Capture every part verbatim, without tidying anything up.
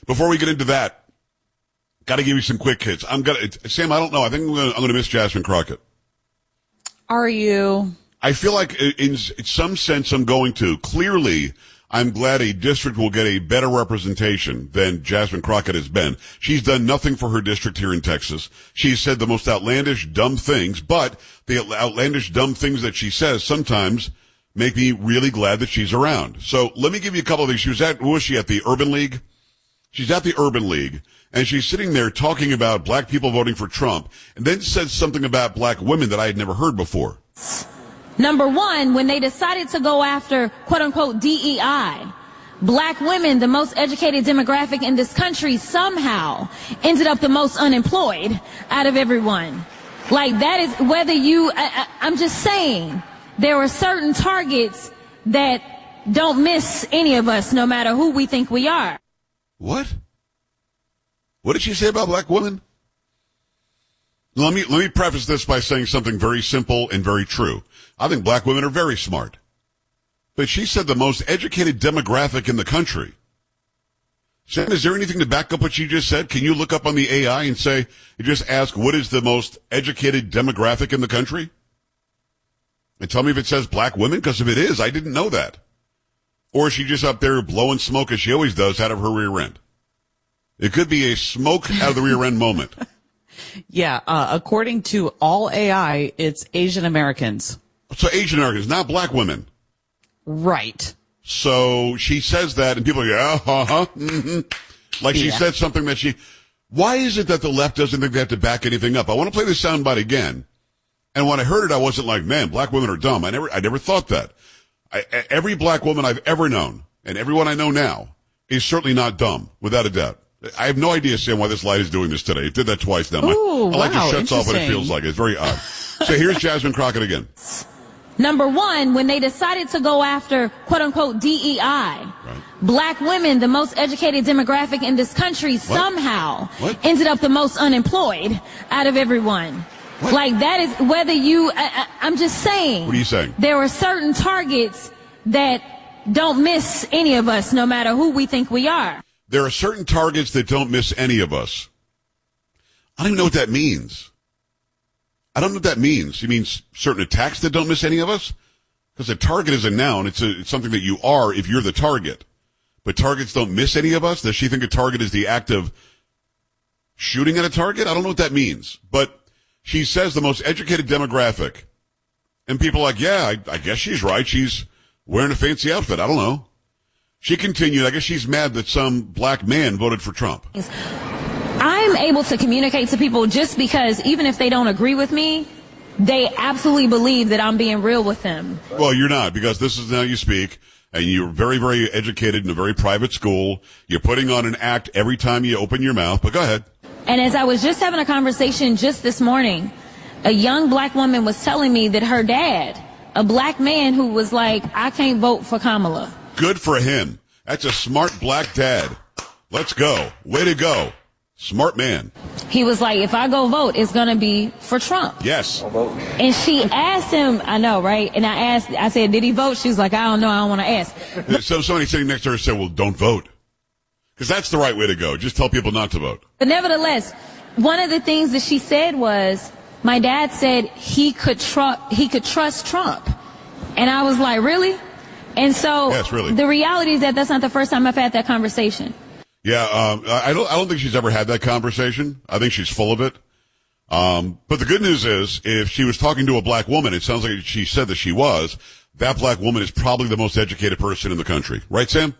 Before we get into that, got to give you some quick hits. I'm gonna, Sam, I don't know. I think I'm gonna, I'm gonna miss Jasmine Crockett. Are you? I feel like in, in some sense I'm going to. Clearly, I'm glad a district will get a better representation than Jasmine Crockett has been. She's done nothing for her district here in Texas. She's said the most outlandish, dumb things, but the outlandish, dumb things that she says sometimes make me really glad that she's around. So let me give you a couple of things. She was at, who was she at, the Urban League? She's at the Urban League, and she's sitting there talking about black people voting for Trump, and then said something about black women that I had never heard before. Number one, when they decided to go after, quote unquote, D E I, black women, the most educated demographic in this country, somehow ended up the most unemployed out of everyone. Like, that is, whether you, I, I, I'm just saying, there are certain targets that don't miss any of us, no matter who we think we are. What? What did she say about black women? Let me, let me preface this by saying something very simple and very true. I think black women are very smart. But she said the most educated demographic in the country. Sam, is there anything to back up what she just said? Can you look up on the A I and say, you just ask what is the most educated demographic in the country? And tell me if it says black women, because if it is, I didn't know that. Or is she just up there blowing smoke as she always does out of her rear end? It could be a smoke out of the rear end moment. Yeah, uh, according to all A I, it's Asian Americans. So Asian Americans, not black women. Right. So she says that, and people are like, uh huh, mm-hmm. Like she Yeah. said something that she, why is it that the left doesn't think they have to back anything up? I want to play this soundbite again. And when I heard it, I wasn't like, man, black women are dumb. I never, I never thought that. I, every black woman I've ever known, and everyone I know now, is certainly not dumb, without a doubt. I have no idea, Sam, why this light is doing this today. It did that twice now. My, Ooh, I like wow, it shuts off when it interesting. feels like it. It's very odd. So here's Jasmine Crockett again. Number one, when they decided to go after, quote unquote, D E I, Right. black women, the most educated demographic in this country, somehow What? ended up the most unemployed out of everyone. What? Like, that is, whether you, I, I, I'm just saying. What are you saying? There are certain targets that don't miss any of us, no matter who we think we are. There are certain targets that don't miss any of us. I don't even know what that means. I don't know what that means. You mean certain attacks that don't miss any of us? Because a target is a noun. It's, a, it's something that you are if you're the target. But targets don't miss any of us? Does she think a target is the act of shooting at a target? I don't know what that means. But she says the most educated demographic. And people are like, yeah, I, I guess she's right. She's wearing a fancy outfit. I don't know. She continued, I guess she's mad that some black man voted for Trump. I'm able to communicate to people just because even if they don't agree with me, they absolutely believe that I'm being real with them. Well, you're not, because this is how you speak, and you're very, very educated in a very private school. You're putting on an act every time you open your mouth, but go ahead. And as I was just having a conversation just this morning, a young black woman was telling me that her dad, a black man who was like, I can't vote for Kamala. Good for him. That's a smart black dad. Let's go. Way to go. Smart man. He was like, if I go vote, it's going to be for Trump. Yes. And she asked him, I know, right? And I asked, I said, did he vote? She was like, I don't know. I don't want to ask. So somebody sitting next to her said, well, don't vote. Because that's the right way to go. Just tell people not to vote. But nevertheless, one of the things that she said was, my dad said he could tru- he could trust Trump. And I was like, really? And so Yes, really. The reality is that that's not the first time I've had that conversation. Yeah, um, I don't. I don't think she's ever had that conversation. I think she's full of it. Um, but the good news is, if she was talking to a black woman, it sounds like she said that she was. That black woman is probably the most educated person in the country, right, Sam?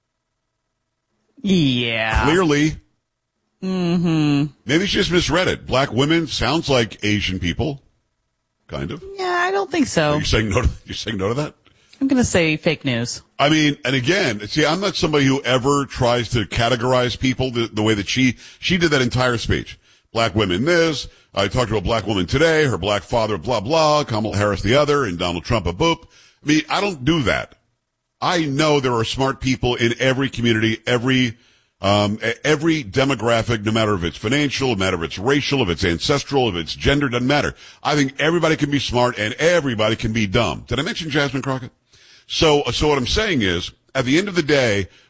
Yeah. Clearly. Mm-hmm. Maybe she just misread it. Black women sounds like Asian people, kind of. Yeah, I don't think so. Are you saying no? To, you're saying no to that? I'm going to say fake news. I mean, and again, see, I'm not somebody who ever tries to categorize people the, the way that she, she did that entire speech. Black women this, I talked to a black woman today, her black father, blah, blah, Kamala Harris the other, and Donald Trump a boop. I mean, I don't do that. I know there are smart people in every community, every, um, every demographic, no matter if it's financial, no matter if it's racial, if it's ancestral, if it's gender, doesn't matter. I think everybody can be smart and everybody can be dumb. Did I mention Jasmine Crockett? So, so what I'm saying is, at the end of the day,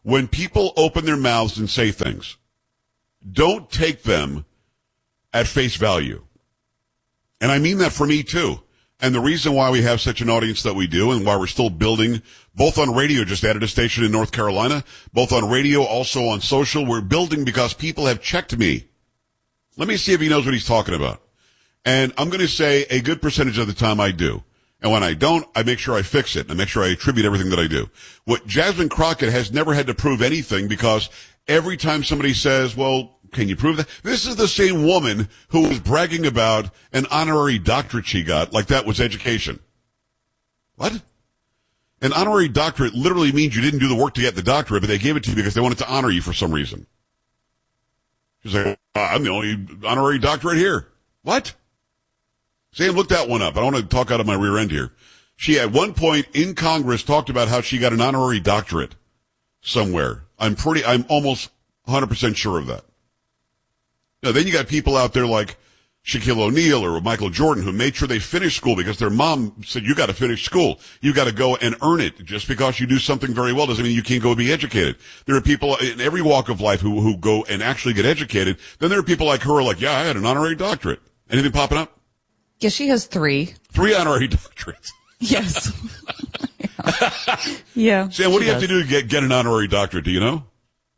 when people open their mouths and say things, don't take them at face value. And I mean that for me too. And the reason why we have such an audience that we do and why we're still building, both on radio, just added a station in North Carolina, both on radio, also on social, we're building because people have checked me. Let me see if he knows what he's talking about. And I'm going to say a good percentage of the time I do. And when I don't, I make sure I fix it. I make sure I attribute everything that I do. What Jasmine Crockett has never had to prove anything because every time somebody says, well, can you prove that? This is the same woman who was bragging about an honorary doctorate she got, like that was education. What? An honorary doctorate literally means you didn't do the work to get the doctorate, but they gave it to you because they wanted to honor you for some reason. She's like, I'm the only honorary doctorate here. What? Sam, look that one up. I don't want to talk out of my rear end here. She at one point in Congress talked about how she got an honorary doctorate somewhere. I'm pretty, I'm almost one hundred percent sure of that. Now, then you got people out there like Shaquille O'Neal or Michael Jordan who made sure they finished school because their mom said, you got to finish school. You got to go and earn it. Just because you do something very well doesn't mean you can't go be educated. There are people in every walk of life who, who go and actually get educated. Then there are people like her who are like, yeah, I had an honorary doctorate. Anything popping up? Yeah, she has three. Three honorary doctorates. Yes. Yeah. Sam, what do you does. have to do to get, get an honorary doctorate? Do you know?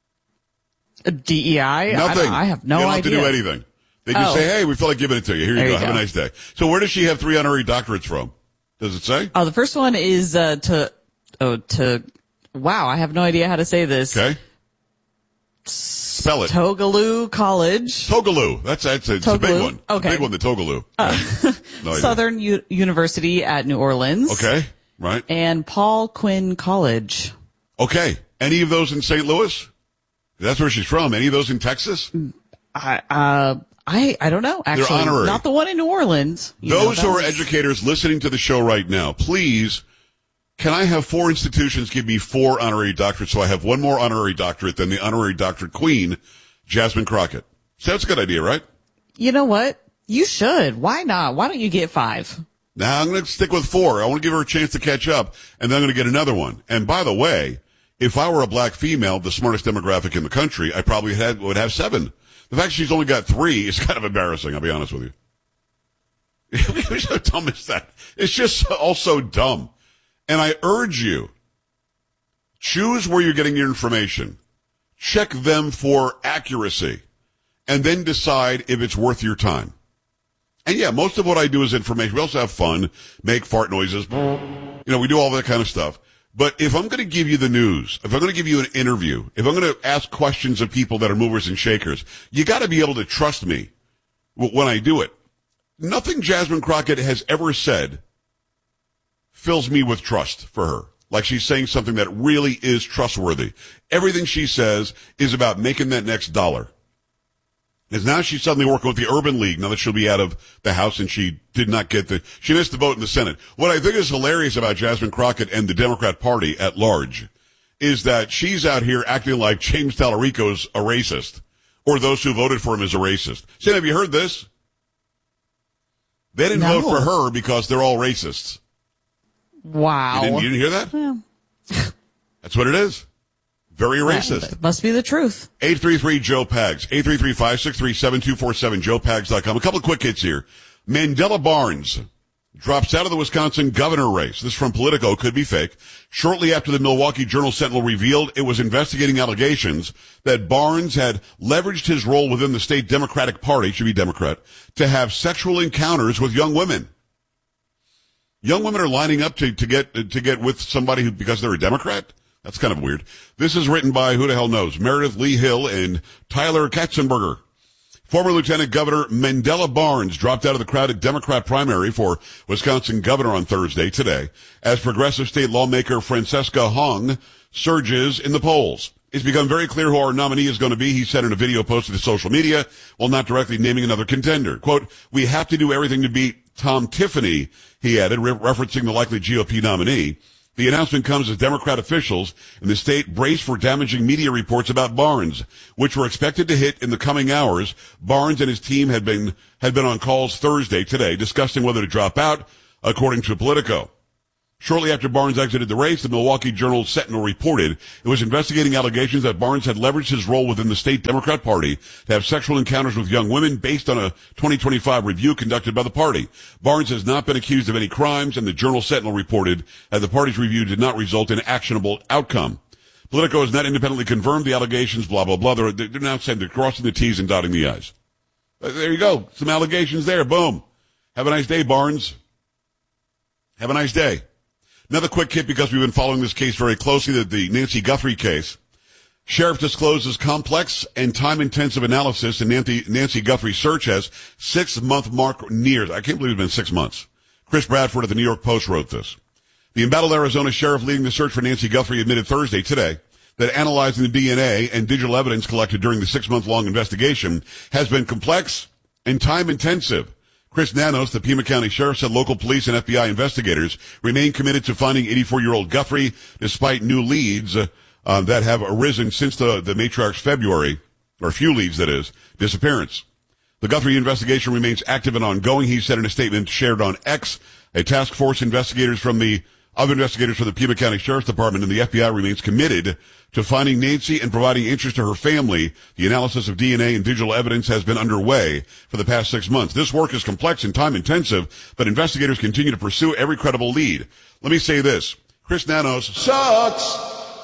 A D E I? Nothing. I, I have no idea. You don't idea. have to do anything. They just Oh. say, hey, we feel like giving it to you. Here you There go. you Have go. a nice day. So where does she have three honorary doctorates from? Does it say? Oh, the first one is uh, to, oh, to, wow, I have no idea how to say this. Okay. Spell it. Tougaloo College. Tougaloo. That's, that's it's a big Tougaloo? one. It's Okay. a big one, the Tougaloo. Uh, No idea. Southern U- University at New Orleans. Okay. Right. And Paul Quinn College. Okay. Any of those in Saint Louis? That's where she's from. Any of those in Texas? I, uh, I, I don't know, actually. honorary. Not the one in New Orleans. You know, Those that who are was- educators listening to the show right now, please, can I have four institutions give me four honorary doctorates so I have one more honorary doctorate than the honorary doctorate queen, Jasmine Crockett? So that's a good idea, right? You know what? You should. Why not? Why don't you get five? Now I'm going to stick with four. I want to give her a chance to catch up, and then I'm going to get another one. And by the way, if I were a black female, the smartest demographic in the country, I probably had, would have seven. The fact she's only got three is kind of embarrassing, I'll be honest with you. It's so dumb as that. It's just all so dumb. And I urge you, choose where you're getting your information. Check them for accuracy. And then decide if it's worth your time. And yeah, most of what I do is information. We also have fun, make fart noises. You know, we do all that kind of stuff. But if I'm going to give you the news, if I'm going to give you an interview, if I'm going to ask questions of people that are movers and shakers, you got to be able to trust me when I do it. Nothing Jasmine Crockett has ever said fills me with trust for her. Like she's saying something that really is trustworthy. Everything she says is about making that next dollar. Because now she's suddenly working with the Urban League now that she'll be out of the House and she did not get the, she missed the vote in the Senate. What I think is hilarious about Jasmine Crockett and the Democrat Party at large is that she's out here acting like James Tallarico's a racist or those who voted for him is a racist. Sam, have you heard this? They didn't No. vote for her because they're all racists. Wow. You didn't, you didn't hear that? Yeah. That's what it is. Very racist. That must be the truth. eight three three Joe Pags. eight three three, five six three, seven two four seven. joe pags dot com. A couple of quick hits here. Mandela Barnes drops out of the Wisconsin governor race. This is from Politico. Could be fake. Shortly after the Milwaukee Journal-Sentinel revealed it was investigating allegations that Barnes had leveraged his role within the state Democratic Party, should be Democrat, to have sexual encounters with young women. Young women are lining up to, to get, to get with somebody who, because they're a Democrat? That's kind of weird. This is written by, who the hell knows, Meredith Lee Hill and Tyler Katzenberger. Former Lieutenant Governor Mandela Barnes dropped out of the crowded Democrat primary for Wisconsin governor on Thursday today as progressive state lawmaker Francesca Hong surges in the polls. It's become very clear who our nominee is going to be, he said in a video posted to social media, while not directly naming another contender. Quote, we have to do everything to beat Tom Tiffany, he added, re- referencing the likely G O P nominee. The announcement comes as Democrat officials in the state brace for damaging media reports about Barnes, which were expected to hit in the coming hours. Barnes and his team had been, had been on calls Thursday today discussing whether to drop out, according to Politico. Shortly after Barnes exited the race, the Milwaukee Journal Sentinel reported it was investigating allegations that Barnes had leveraged his role within the state Democrat Party to have sexual encounters with young women based on a twenty twenty-five review conducted by the party. Barnes has not been accused of any crimes, and the Journal Sentinel reported that the party's review did not result in actionable outcome. Politico has not independently confirmed the allegations, blah, blah, blah. They're, they're now saying they're crossing the T's and dotting the I's. Uh, there you go. Some allegations there. Boom. Have a nice day, Barnes. Have a nice day. Another quick hit because we've been following this case very closely, the, the Nancy Guthrie case. Sheriff discloses complex and time-intensive analysis in Nancy, Nancy Guthrie's search as six-month mark nears. I can't believe it's been six months. Chris Bradford of the New York Post wrote this. The embattled Arizona sheriff leading the search for Nancy Guthrie admitted Thursday, today, that analyzing the D N A and digital evidence collected during the six-month-long investigation has been complex and time-intensive. Chris Nanos, the Pima County Sheriff, said local police and F B I investigators remain committed to finding eighty-four-year-old Guthrie despite new leads uh, uh, that have arisen since the, the matriarch's February, or a few leads, that is, disappearance. The Guthrie investigation remains active and ongoing, he said in a statement shared on X. A task force investigators from the Other investigators from the Pima County Sheriff's Department and the F B I remains committed to finding Nancy and providing interest to her family. The analysis of D N A and digital evidence has been underway for the past six months. This work is complex and time-intensive, but investigators continue to pursue every credible lead. Let me say this. Chris Nanos sucks.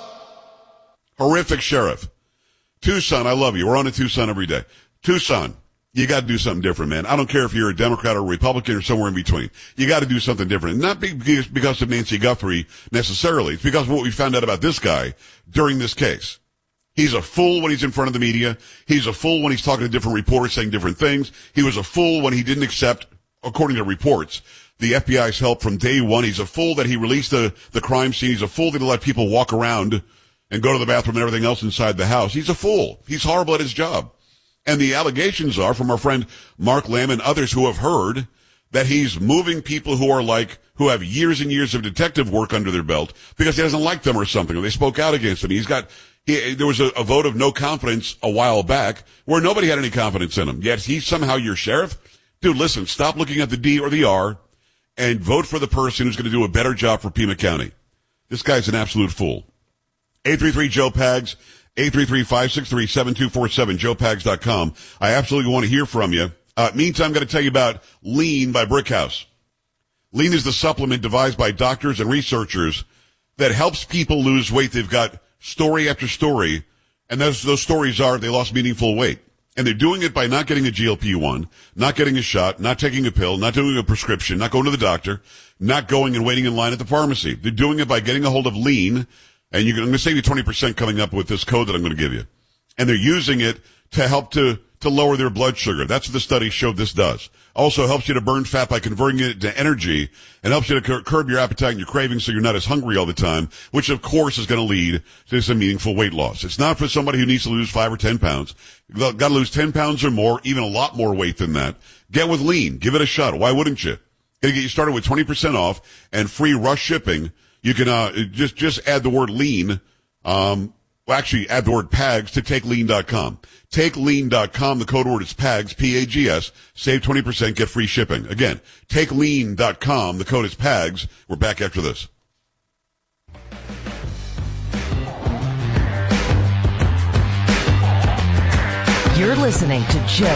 Horrific sheriff. Tucson, I love you. We're on to Tucson every day. Tucson. You got to do something different, man. I don't care if you're a Democrat or a Republican or somewhere in between. You got to do something different. Not because of Nancy Guthrie necessarily. It's because of what we found out about this guy during this case. He's a fool when he's in front of the media. He's a fool when he's talking to different reporters saying different things. He was a fool when he didn't accept, according to reports, the F B I's help from day one. He's a fool that he released the, the crime scene. He's a fool that he let people walk around and go to the bathroom and everything else inside the house. He's a fool. He's horrible at his job. And the allegations are from our friend Mark Lamb and others who have heard that he's moving people who are like, who have years and years of detective work under their belt because he doesn't like them or something, or they spoke out against him. He's got, he, there was a, a vote of no confidence a while back where nobody had any confidence in him. Yet he's somehow your sheriff? Dude, listen, stop looking at the D or the R and vote for the person who's going to do a better job for Pima County. This guy's an absolute fool. eight three three Joe Pags. eight three three, five six three, seven two four seven, joe pags dot com. I absolutely want to hear from you. Uh, meantime, I'm going to tell you about Lean by Brickhouse. Lean is the supplement devised by doctors and researchers that helps people lose weight. They've got story after story, and those, those stories are they lost meaningful weight. And they're doing it by not getting a G L P one, not getting a shot, not taking a pill, not doing a prescription, not going to the doctor, not going and waiting in line at the pharmacy. They're doing it by getting a hold of Lean. And you're going to save you twenty percent coming up with this code that I'm going to give you. And they're using it to help to, to lower their blood sugar. That's what the study showed this does. Also helps you to burn fat by converting it to energy and helps you to cur- curb your appetite and your cravings so you're not as hungry all the time, which of course is going to lead to some meaningful weight loss. It's not for somebody who needs to lose five or ten pounds. You've got to lose ten pounds or more, even a lot more weight than that. Get with Lean. Give it a shot. Why wouldn't you? It'll get you started with twenty percent off and free rush shipping. You can, uh, just, just add the word lean, um, well, actually add the word PAGS to take lean dot com. take lean dot com. The code word is PAGS, P A G S. Save twenty percent, get free shipping. Again, take lean dot com. The code is PAGS. We're back after this. You're listening to Joe